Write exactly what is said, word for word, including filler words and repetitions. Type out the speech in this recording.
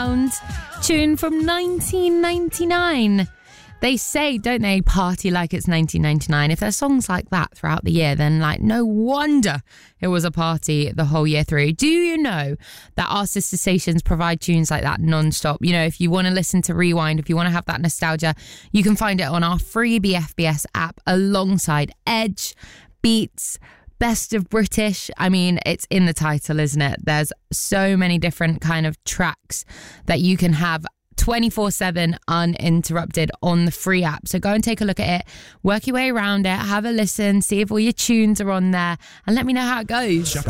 Tune from nineteen ninety-nine. They say, don't they, party like it's nineteen ninety-nine. If there's songs like that throughout the year, then like no wonder it was a party the whole year through. Do you know that our sister stations provide tunes like that non-stop? You know, if you want to listen to Rewind, if you want to have that nostalgia, you can find it on our free B F B S app alongside Edge, Beats, Best of British. I mean, it's in the title, isn't it? There's so many different kind of tracks that you can have twenty-four seven uninterrupted on the free app. So go and take a look at it, work your way around it, have a listen, see if all your tunes are on there, and let me know how it goes.